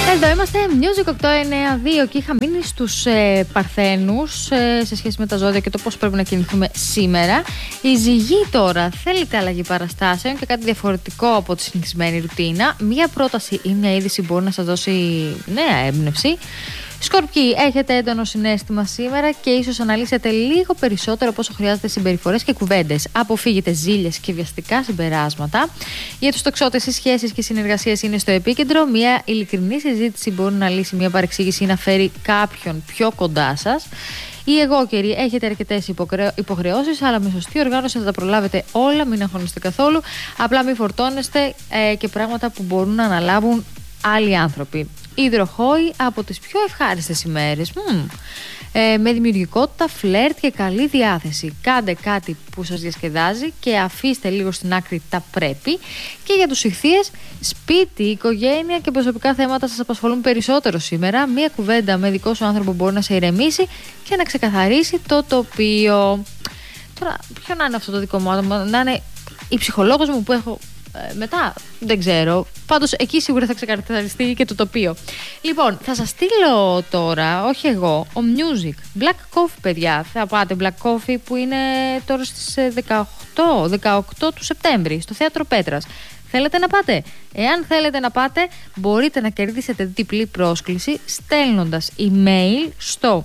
Εδώ είμαστε, Music 892 και είχα μείνει στους Παρθένους σε σχέση με τα ζώδια και το πώς πρέπει να κινηθούμε σήμερα. Η Ζυγή τώρα, θέλετε αλλαγή παραστάσεων και κάτι διαφορετικό από τη συνηθισμένη ρουτίνα. Μία πρόταση ή μια είδηση μπορεί να σας δώσει νέα έμπνευση. Σκορπιοί, έχετε έντονο συναίσθημα σήμερα και ίσως αναλύσετε λίγο περισσότερο πόσο χρειάζεται συμπεριφορές και κουβέντες. Αποφύγετε ζήλιες και βιαστικά συμπεράσματα. Για τους τοξότες, οι σχέσεις και οι συνεργασίες είναι στο επίκεντρο. Μια ειλικρινή συζήτηση μπορεί να λύσει μια παρεξήγηση ή να φέρει κάποιον πιο κοντά σας. Οι εγώκεροι, έχετε αρκετές υποχρεώσεις, αλλά με σωστή οργάνωση θα τα προλάβετε όλα. Μην αγχώνεστε καθόλου. Απλά μην φορτώνεστε και πράγματα που μπορούν να αναλάβουν άλλοι άνθρωποι. Υδροχόοι, από τις πιο ευχάριστες ημέρες. Με δημιουργικότητα, φλερτ και καλή διάθεση. Κάντε κάτι που σας διασκεδάζει και αφήστε λίγο στην άκρη τα πρέπει. Και για τους Ιχθύες, σπίτι, οικογένεια και προσωπικά θέματα σας απασχολούν περισσότερο σήμερα. Μία κουβέντα με δικό σου άνθρωπο μπορεί να σε ηρεμήσει και να ξεκαθαρίσει το τοπίο. Τώρα, ποιο να είναι αυτό το δικό μου άτομο, να είναι η ψυχολόγος μου που έχω μετά, δεν ξέρω. Πάντως εκεί σίγουρα θα ξεκαθαριστεί και το τοπίο. Λοιπόν, θα σας στείλω τώρα, όχι εγώ, ο Music Black Coffee, παιδιά. Θα πάτε Black Coffee που είναι τώρα στις 18 του Σεπτέμβρη στο Θέατρο Πέτρας. Θέλετε να πάτε? Εάν θέλετε να πάτε, μπορείτε να κερδίσετε διπλή πρόσκληση στέλνοντας email στο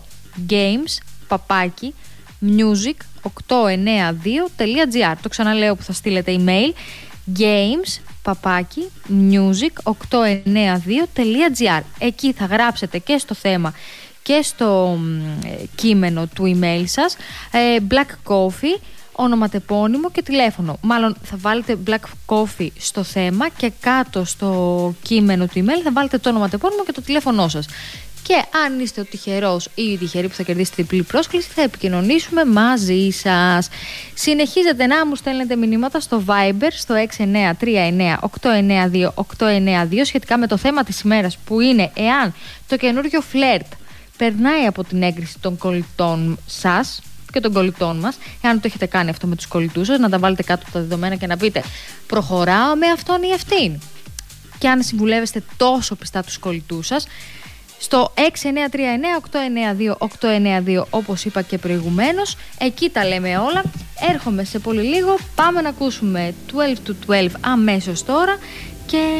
games@music892.gr. Το ξαναλέω που θα στείλετε email, games@music892.gr. Εκεί θα γράψετε και στο θέμα και στο κείμενο του email σας Black Coffee, ονοματεπώνυμο και τηλέφωνο. Μάλλον θα βάλετε Black Coffee στο θέμα και κάτω στο κείμενο του email θα βάλετε το ονοματεπώνυμο και το τηλέφωνό σας. Και αν είστε ο τυχερός ή η τυχερή που θα κερδίσετε διπλή πρόσκληση, θα επικοινωνήσουμε μαζί σας. Συνεχίζετε να μου στέλνετε μηνύματα στο Viber στο 6939-892-892 σχετικά με το θέμα της ημέρας, που είναι εάν το καινούριο φλερτ περνάει από την έγκριση των κολλητών σας και των κολλητών μας. Εάν το έχετε κάνει αυτό με τους κολλητούς σας, να τα βάλετε κάτω από τα δεδομένα και να πείτε προχωράω με αυτόν ή αυτήν. Και αν συμβουλεύεστε τόσο πιστά τους κολλητούς σας, στο 6939-892-892, όπως είπα και προηγουμένως, εκεί τα λέμε όλα. Έρχομαι σε πολύ λίγο, πάμε να ακούσουμε 12 to 12 αμέσως τώρα και